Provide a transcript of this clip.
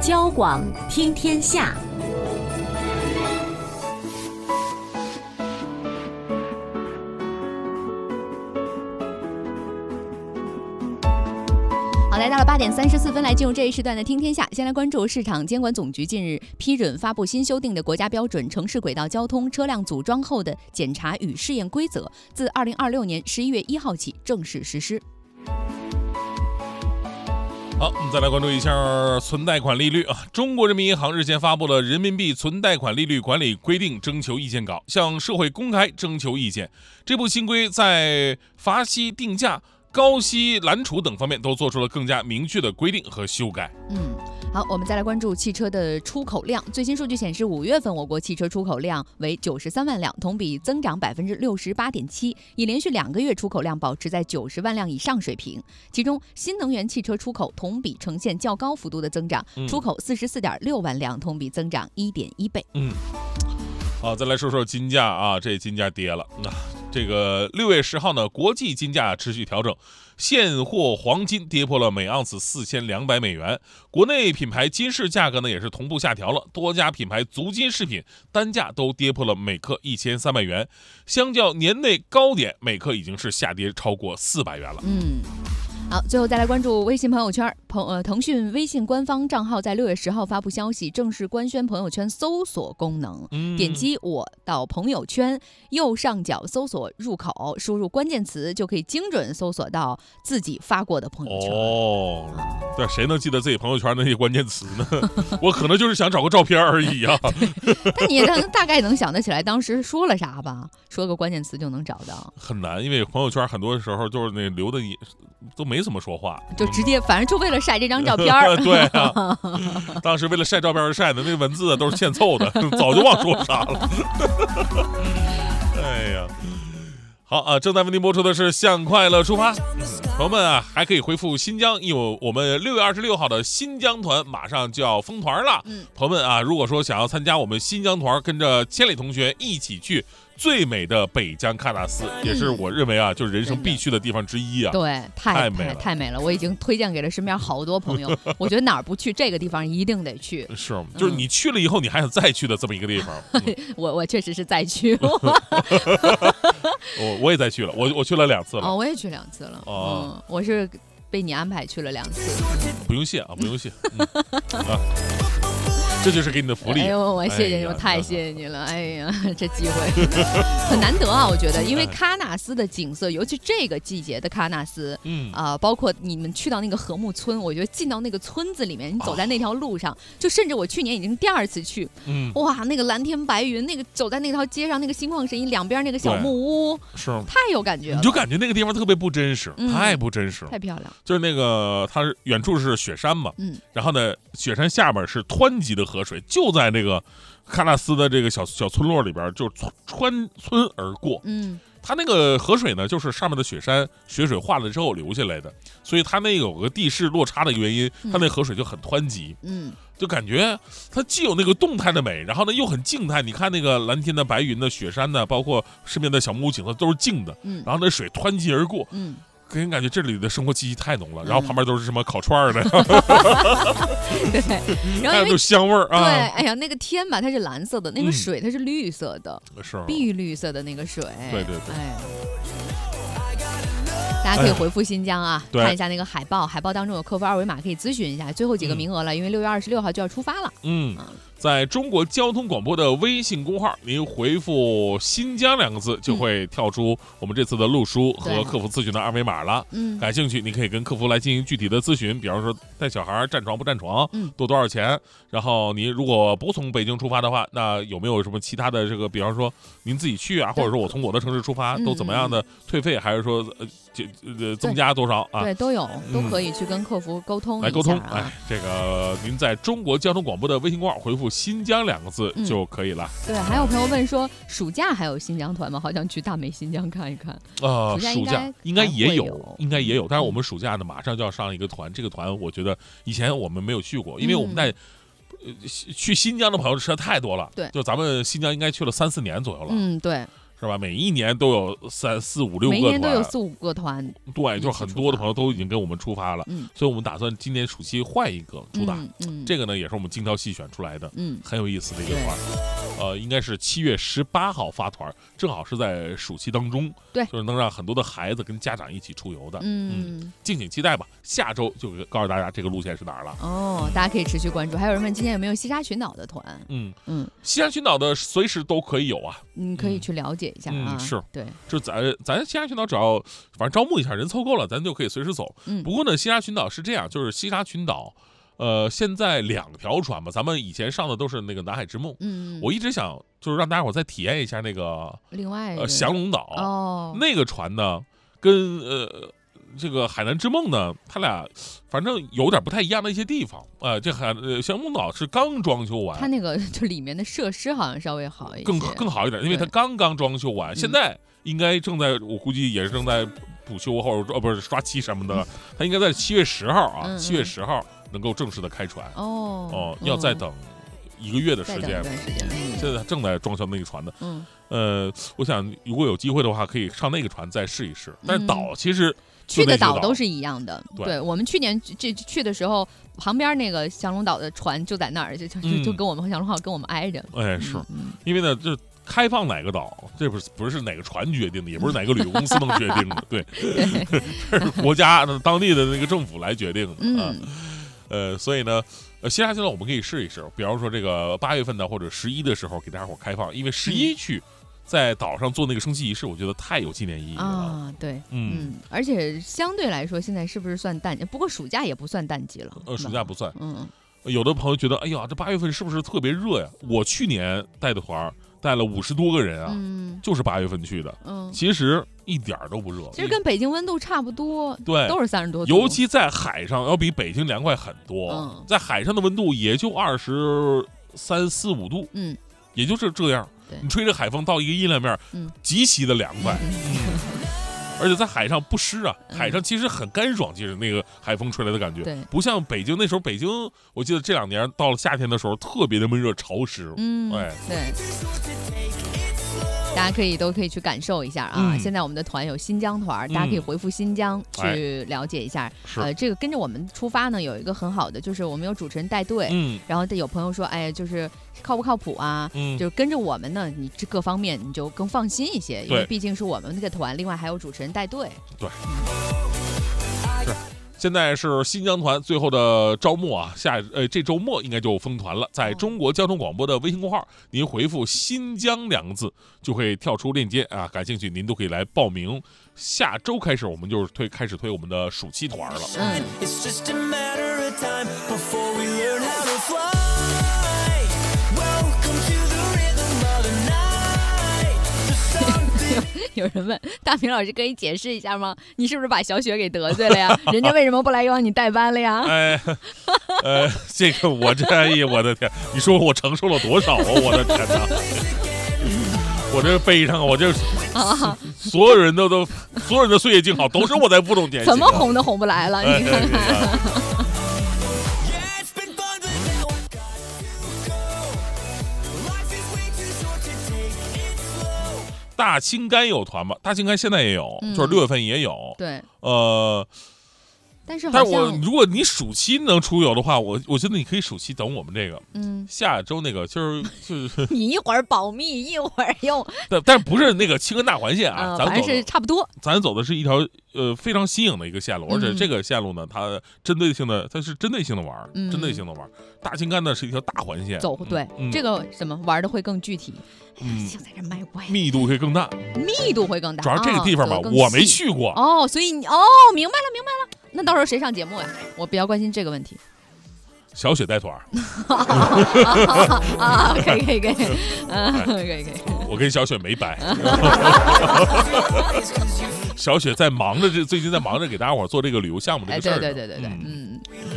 交广听天下。好，来到了8点34分，来进入这一时段的听天下。先来关注市场监管总局近日批准发布新修订的国家标准城市轨道交通车辆组装后的检查与试验规则，自2026年11月1号起正式实施。 好，我们再来关注一下存贷款利率啊。中国人民银行日前发布了人民币存贷款利率管理规定征求意见稿，向社会公开征求意见。这部新规在罚息定价、高息揽储等方面都做出了更加明确的规定和修改。 好，我们再来关注汽车的出口量。最新数据显示，5月份我国汽车出口量为93万辆，同比增长68.7%，已连续2个月出口量保持在90万辆以上水平。其中，新能源汽车出口同比呈现较高幅度的增长，出口44.6万辆，同比增长1.1倍。 好，再来说说金价啊，这金价跌了。这个6月10号呢，国际金价持续调整，现货黄金跌破了每盎司4200美元，国内品牌金饰价格呢也是同步下调了，多家品牌足金饰品单价都跌破了每克1300元，相较年内高点，每克已经是下跌超过400元了。 好，最后再来关注微信朋友圈。腾讯微信官方账号在6月10号发布消息，正式官宣朋友圈搜索功能。点击我到朋友圈右上角搜索入口，输入关键词就可以精准搜索到自己发过的朋友圈。 对，谁能记得自己朋友圈那些关键词呢？我可能就是想找个照片而已啊。 但你也大概能想得起来当时说了啥吧？说个关键词就能找到。 很难，因为朋友圈很多时候就是那留的都没怎么说话， 就直接反正就为了晒这张照片。 对啊，当时为了晒照片而晒的，那文字都是欠凑的，早就忘说啥了。哎呀，好啊，正在为您播出的是向快乐出发。朋友们啊，还可以回复新疆，因为我们6月26号的新疆团马上就要封团了。朋友们啊，如果说想要参加我们新疆团，跟着千里同学一起去最美的北疆喀纳斯，也是我认为啊，就是人生必去的地方之一啊。 对，太美了，我已经推荐给了身边好多朋友。我觉得哪儿不去，这个地方一定得去。 是，就是你去了以后，你还想再去的这么一个地方。 我确实是再去。 我也再去了，我去了2次了。 我也去2次了。我是被你安排去了2次。 不用谢啊，不用谢。这就是给你的福利。 哎呦，我谢谢你，我太谢谢你了。哎呀，这机会很难得啊，我觉得，因为喀纳斯的景色，尤其这个季节的喀纳斯，包括你们去到那个禾木村，我觉得进到那个村子里面，你走在那条路上，就甚至我去年已经第2次去，哇，那个蓝天白云，那个走在那条街上，那个心旷神怡，两边那个小木屋， 是太有感觉了， 你就感觉那个地方特别不真实，太不真实了， 太漂亮。 就是那个它远处是雪山嘛，然后呢，雪山下面是湍急的河水，就在那个喀纳斯的这个小村落里边，就穿村而过。它那个河水呢，就是上面的雪山雪水化了之后流下来的，所以它那有个地势落差的原因，它那河水就很湍急。就感觉它既有那个动态的美，然后呢又很静态。你看那个蓝天的、白云的、雪山的，包括身边的小木屋景色都是静的。然后那水湍急而过。给人感觉这里的生活气息太浓了，然后旁边都是什么烤串的， 对，然后还有种香味儿啊。 对，哎呀，那个天吧，它是蓝色的，那个水它是绿色的， 是碧绿色的那个水。 对， 大家可以回复新疆啊，看一下那个海报，海报当中有客服2维码可以咨询一下。最后几个名额了，因为6月26号就要出发了。在中国交通广播的微信公号，您回复新疆2个字，就会跳出我们这次的路书和客服咨询的2维码了。感兴趣，你可以跟客服来进行具体的咨询，比方说带小孩占床不占床，多少钱？然后您如果不从北京出发的话，那有没有什么其他的这个，比方说您自己去啊，或者说我从我的城市出发，都怎么样的退费，还是说增加多少啊？ 对，都有，都可以去跟客服沟通来沟通。这个您在中国交通广播的微信公号回复新疆2个字就可以了。 对，还有朋友问说，暑假还有新疆团吗？好想去大美新疆看一看。 暑假应该也有，但是我们暑假呢马上就要上一个团，这个团我觉得以前我们没有去过，因为我们在去新疆的朋友实在太多了。对，就咱们新疆应该去了3-4年左右了。 对。 是是吧？每一年都有3、4、5、6个团， 每年都有4、5个团。 对，就是很多的朋友都已经跟我们出发了，所以我们打算今年暑期换一个主打。这个呢也是我们精挑细选出来的，很有意思的一个团。应该是7月18号发团，正好是在暑期当中， 对， 就是能让很多的孩子跟家长一起出游的。敬请期待吧。下周就告诉大家这个路线是哪儿了。 哦，大家可以持续关注。还有人问今天有没有西沙群岛的团？ 西沙群岛的随时都可以有啊， 可以去了解一下啊。 是， 对， 就咱西沙群岛只要反正招募一下，人凑够了，咱就可以随时走。不过呢，西沙群岛是这样，就是西沙群岛。现在2条船吧，咱们以前上的都是那个南海之梦。我一直想就是让大家伙再体验一下那个另外降龙岛。那个船呢，跟这个海南之梦呢，它俩反正有点不太一样的一些地方。这降龙岛是刚装修完， 它那个就里面的设施好像稍微好一些， 更好一点，因为它刚刚装修完，现在应该我估计也是正在补修或者不是刷漆什么的。它应该在7月10号啊，7月10号。能够正式的开船要再等1个月的时间，现在正在装修那个船的。我想如果有机会的话，可以上那个船再试一试。但是岛其实去的岛都是一样的。对，我们去年去的时候，旁边那个降龙岛的船就在那儿，就跟我们降龙号跟我们挨着。 是因为呢，就开放哪个岛，这不是哪个船决定的，也不是哪个旅游公司能决定的，对，这是国家当地的那个政府来决定的。所以呢，西沙群岛我们可以试一试，比方说这个8月份的或者11的时候给大家伙开放，因为11去在岛上做那个升旗仪式，我觉得太有纪念意义了啊。对，而且相对来说，现在是不是算淡季？不过暑假也不算淡季了。 暑假不算。有的朋友觉得，哎呀，这8月份是不是特别热呀？我去年带的团带了50多个人啊，就是8月份去的。其实一点都不热， 其实跟北京温度差不多， 对， 都是30多度。 尤其在海上要比北京凉快很多。在海上的温度也就23、4、5度，也就是这样。你吹着海风到一个阴凉面，极其的凉快。而且在海上不湿啊，海上其实很干爽，其实那个海风吹来的感觉，不像北京。那时候北京，我记得这2年到了夏天的时候，特别的闷热潮湿。 对。大家都可以去感受一下啊！现在我们的团有新疆团，大家可以回复新疆去了解一下。这个跟着我们出发呢，有一个很好的，就是我们有主持人带队。然后有朋友说，哎，就是靠不靠谱啊？就是跟着我们呢，你这各方面你就更放心一些，因为毕竟是我们那个团，另外还有主持人带队。 对。现在是新疆团最后的招募啊，这周末应该就封团了。在中国交通广播的微信公号，您回复“新疆”2个字，就会跳出链接啊。感兴趣您都可以来报名。下周开始，我们就是开始推我们的暑期团了。 有人问大明老师，可以解释一下吗？你是不是把小雪给得罪了呀？人家为什么不来让你代班了呀？ 这个我的天，你说我承受了多少啊？我的天哪！我这悲伤，我这所有人的岁月静好都是我在负重前行。 怎么哄都哄不来了，你看看。 大青柑有团吗？大青柑现在也有，就是6月份也有。 对，但是如果你暑期能出游的话，我觉得你可以暑期等我们这个，下周那个就是你一会儿保密，一会儿又， 但不是那个青柑大环线啊， 反正是差不多。 咱走的是一条非常新颖的一个线路，而且这个线路呢，它是针对性的玩，针对性的玩。大青柑呢是一条大环线， 对，这个什么玩的会更具体。就在这卖乖， 密度会更大，主要这个地方吧，我没去过所以明白了。那到时候谁上节目呀？我比较关心这个问题。 小雪带团可以，可以。 我跟小雪没掰。小雪最近在忙着给大家伙做这个旅游项目这个事儿。 对，